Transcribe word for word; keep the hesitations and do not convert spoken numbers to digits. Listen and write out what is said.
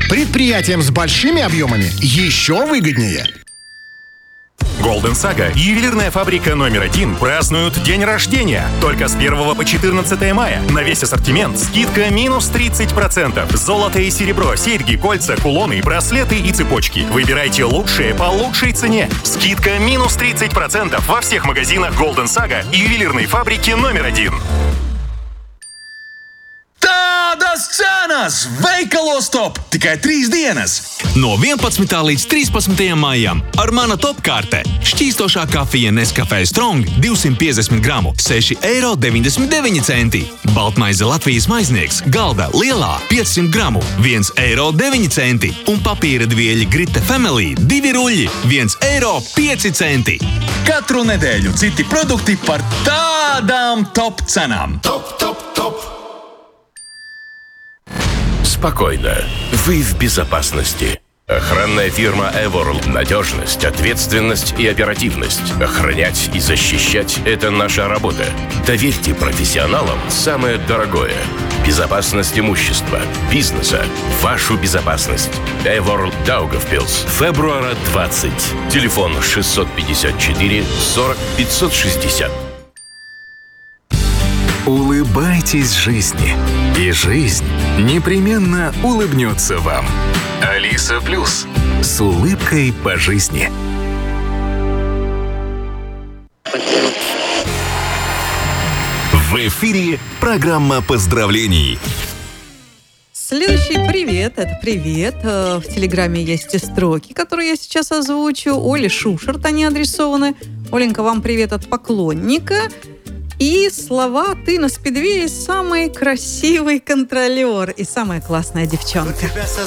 Предприятиям с большими объемами еще выгоднее. Golden Saga, ювелирная фабрика номер один, празднуют день рождения. Только с первого по четырнадцатое мая. На весь ассортимент скидка минус тридцать процентов. Золото и серебро, серьги, кольца, кулоны, браслеты и цепочки. Выбирайте лучшее по лучшей цене. Скидка минус тридцать процентов во всех магазинах Golden Saga и ювелирной фабрики номер один. Tādas cenas! Veikalos top! Tikai trīs dienas! No vienpadsmitā līdz trīspadsmitajam maijam ar mana top karte šķīstošā kafija Nescafé Strong divsimt piecdesmit gramu seši eiro deviņdesmit deviņi centi. Baltmaize Latvijas maiznieks galda lielā piecsimt gramu viens eiro deviņi centi. Un papīra dvieļi Grite Family divi ruļļi viens eiro pieci centi. Katru nedēļu citi produkti par tādām top cenām. Топ, топ, топ. Спокойно. Вы в безопасности. Охранная фирма Eworld. Надежность, ответственность и оперативность. Охранять и защищать – это наша работа. Доверьте профессионалам самое дорогое. Безопасность имущества, бизнеса, вашу безопасность. Eworld Daugavpils. Февруара двадцать. Телефон шестьсот пятьдесят четыре сорок пятьсот шестьдесят. Улыбайтесь жизни, и жизнь непременно улыбнется вам. Алиса Плюс. С улыбкой по жизни. В эфире программа поздравлений. Следующий привет, это привет. В Телеграме есть строки, которые я сейчас озвучу. Оле Шушерт они адресованы. Оленька, вам привет от поклонника. И слова «Ты на спидвее самый красивый контролер и самая классная девчонка».